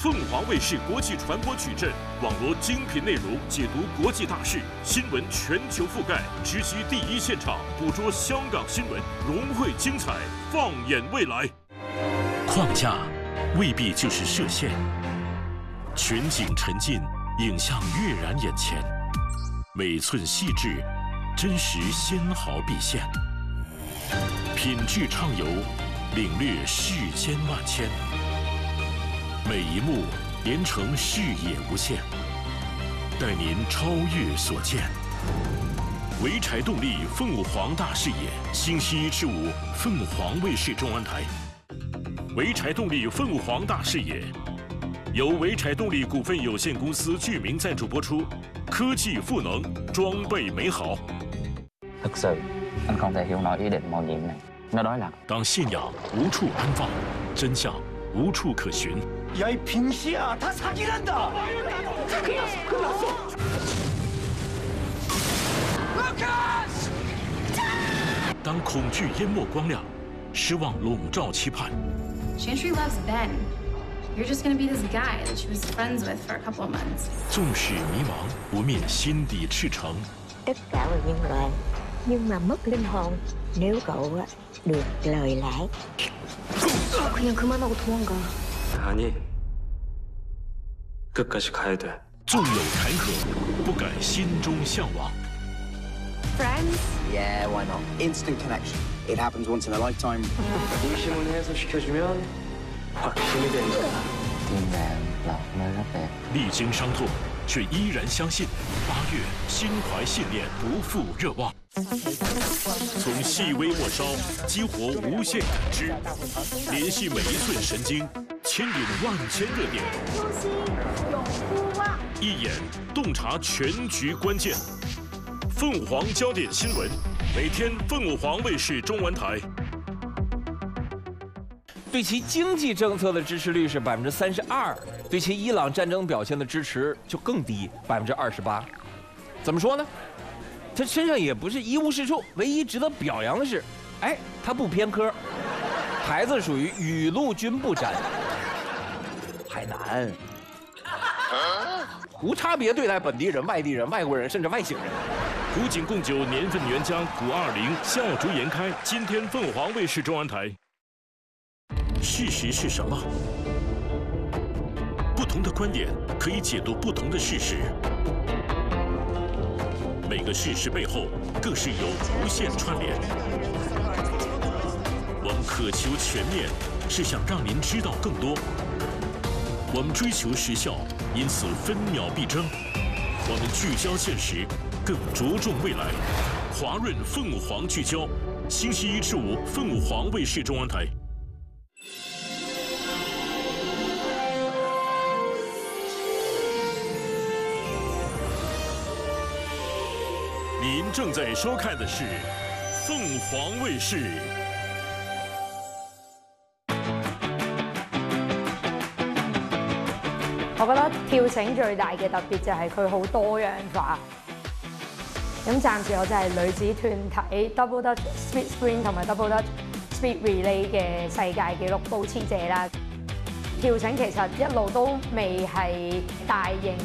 凤凰卫视国际传播矩阵，网罗精品内容，解读国际大事，新闻全球覆盖，直击第一现场，捕捉香港新闻，融汇精彩，放眼未来。框架未必就是设限，全景沉浸，影像跃然眼前，每寸细致，真实纤毫毕现，品质畅游，领略世间万千。每一幕连成视野无限，带您超越所见。潍柴动力凤凰大视野，星期一至五，凤凰卫视中文台。潍柴动力凤凰大视野，由潍柴動力股份有限公司具名贊助播出。科技賦能，裝備美好。 thực sự anh không thể hiểu nổi ý định mạo nhiệm này. Nó nói là 當信仰無處安放，真相無處可尋。 야, 이 빙시야, 다 사기란다. 끝났어. 當恐懼淹沒光亮，失望籠罩期盼。 Chantry loves Ben. You're just gonna be this guy that she was friends with for a couple of months. 縱使迷茫，不滅心底赤誠。 tất cả là nhân loại nhưng mà mất linh hồn nếu cậu được lời lẽ. 그냥 그만하고 도망가. 아니, 끝까지 가야 돼. 縱有坎坷，不改心中向往。 Friends? Yeah, why not? Instant connection. It happens once in a lifetime. 의심을 해서 시켜주면 확신이 된다. thiên đàng là một nơi rất đẹp. 歷經傷痛，卻依然相信8月心懷信念，不負熱望。從細微末梢激活無限感知，聯繫每一寸神經，牽引萬千熱點。一眼洞察全局關鍵。鳳凰焦點新聞，每天鳳凰衛視中文台。 对其经济政策的支持率是32%，对其伊朗战争表现的支持就更低，28%。怎么说呢？他身上也不是一无是处，唯一值得表扬的是，哎，他不偏科，孩子属于雨露均不沾。海南，无差别对待本地人、外地人、外国人，甚至外星人。 古井贡酒年份原浆古20笑逐颜开，今天凤凰卫视中文台。事实是什么？不同的观点可以解读不同的事实。每个事实背后更是有无限串联。我们渴求全面，是想让您知道更多。我们追求时效，因此分秒必争。我们聚焦现实。 更着重未来，华润凤凰聚焦，星期一至五，凤凰卫视中文台。您正在收看的是凤凰卫視。 我覺得跳繩最大嘅特別就係佢好多樣化。咁暫時我就係女子團體 Double Dutch Speed Sprint 同埋 Double Dutch Speed Relay 嘅世界紀錄保持者啦。跳繩其實一路都未係大型